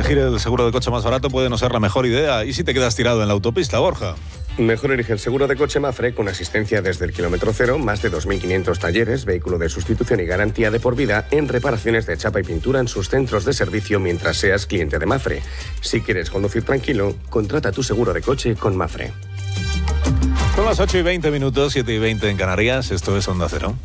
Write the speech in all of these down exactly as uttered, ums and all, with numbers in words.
Elegir el seguro de coche más barato puede no ser la mejor idea. ¿Y si te quedas tirado en la autopista, Borja? Mejor elige el seguro de coche Mafre con asistencia desde el kilómetro cero, más de dos mil quinientos talleres, vehículo de sustitución y garantía de por vida en reparaciones de chapa y pintura en sus centros de servicio mientras seas cliente de Mafre. Si quieres conducir tranquilo, contrata tu seguro de coche con Mafre. Son las ocho y veinte minutos, siete y veinte en Canarias. Esto es Onda Cero.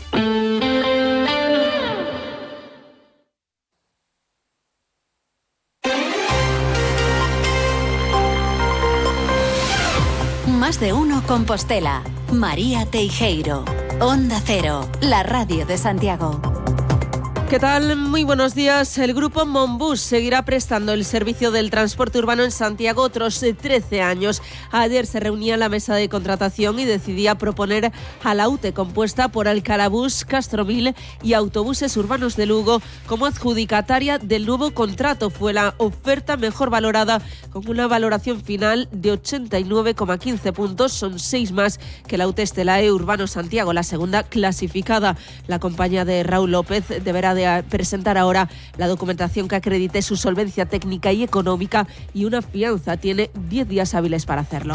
Más de uno Compostela. María Teijeiro. Onda Cero, la radio de Santiago. ¿Qué tal? Muy buenos días. El grupo Monbus seguirá prestando el servicio del transporte urbano en Santiago otros trece años. Ayer se reunía la mesa de contratación y decidía proponer a la U T E, compuesta por Alcalabús, Castromil y Autobuses Urbanos de Lugo, como adjudicataria del nuevo contrato. Fue la oferta mejor valorada, con una valoración final de ochenta y nueve coma quince puntos. Son seis más que la U T E Stelae Urbano Santiago, la segunda clasificada. La compañía de Raúl López deberá de a presentar ahora la documentación que acredite su solvencia técnica y económica y una fianza. Tiene diez días hábiles para hacerlo.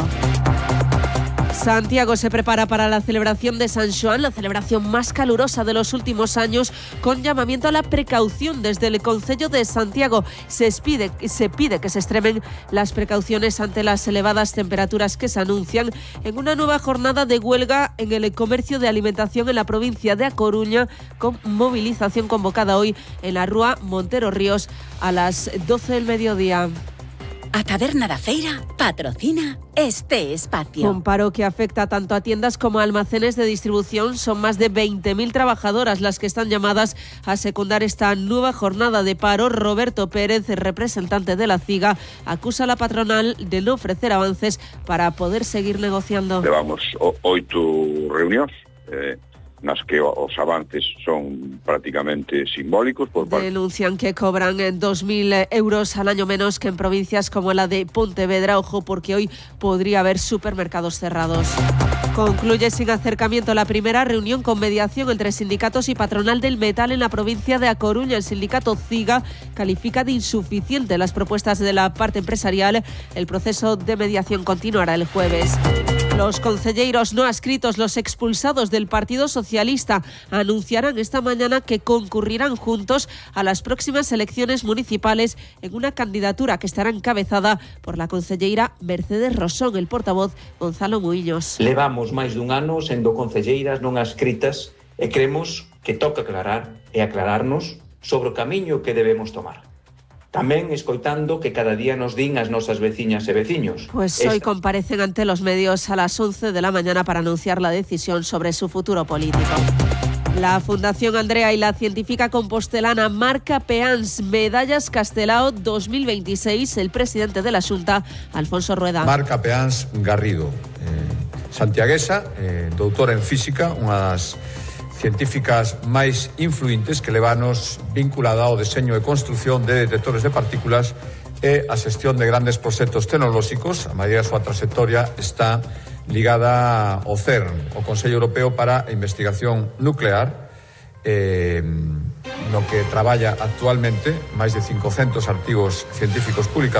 Santiago se prepara para la celebración de San Xoán, la celebración más calurosa de los últimos años, con llamamiento a la precaución. Desde el Concello de Santiago se pide, se pide que se extremen las precauciones ante las elevadas temperaturas que se anuncian en una nueva jornada de huelga en el comercio de alimentación en la provincia de A Coruña, con movilización convocada hoy en la Rúa Montero Ríos a las doce del mediodía. A Taberna da Feira patrocina este espacio. Un paro que afecta tanto a tiendas como a almacenes de distribución. Son más de veinte mil trabajadoras las que están llamadas a secundar esta nueva jornada de paro. Roberto Pérez, representante de la CIGA, acusa a la patronal de no ofrecer avances para poder seguir negociando. Levamos oito reunións, eh, nas que os avances son prácticamente simbólicos. Por parte... Denuncian que cobran dos mil euros al año menos que en provincias como la de Pontevedra. Ojo, porque hoy podría haber supermercados cerrados. Concluye sin acercamiento la primera reunión con mediación entre sindicatos y patronal del metal en la provincia de A Coruña. El sindicato CIGA califica de insuficiente las propuestas de la parte empresarial. El proceso de mediación continuará el jueves. Los concelleiros no adscritos, los expulsados del Partido Socialista, anunciarán esta mañana que concurrirán juntos a las próximas elecciones municipales en una candidatura que estará encabezada por la concelleira Mercedes Rosón. El portavoz Gonzalo Muiños. Levamos máis dun ano sendo concelleiras non adscritas e cremos que toca aclarar e aclararnos sobre o camiño que debemos tomar. Tamén escoitando que cada día nos din as nosas veciñas e veciños. Pues hoy Esta... comparecen ante los medios a las once de la mañana para anunciar la decisión sobre su futuro político. La Fundación Andrea y la científica compostelana Marca Peans, Medallas Castelao dos mil veintiséis. El presidente de la Xunta, Alfonso Rueda. Marca Peans Garrido, eh, santiaguesa, eh, doutora en física, unha das científicas máis influentes que levanos vinculada ao deseño e construción de detectores de partículas e a xestión de grandes proxectos tecnolóxicos. A maioría da súa trayectoria está ligada ao CERN, o Consello Europeo para a Investigación Nuclear, eh, no que traballa actualmente máis de cincocentos artigos científicos publicados.